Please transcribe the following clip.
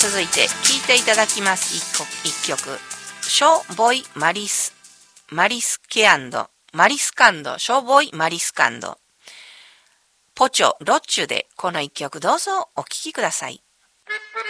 続いて聴いていただきます一曲、ショーボイマリスカンド、ショーボイマリスカンド、ポチョロッチュでこの一曲どうぞお聴きください。